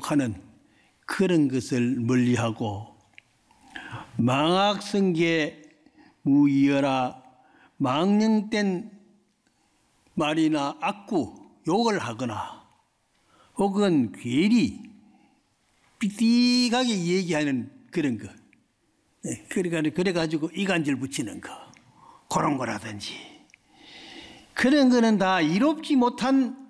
욕하는 그런 것을 멀리하고 망악성계 무이어라 망령된 말이나 악구 욕을 하거나 혹은 괜히 삐띠하게 얘기하는 그런 거, 그래가지고 이간질 붙이는 거, 그런 거라든지 그런 거는 다 이롭지 못한